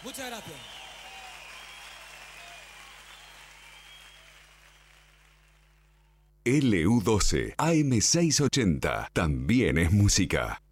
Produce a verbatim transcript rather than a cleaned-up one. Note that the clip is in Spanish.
Muchas gracias. L U doce A M seiscientos ochenta también es música.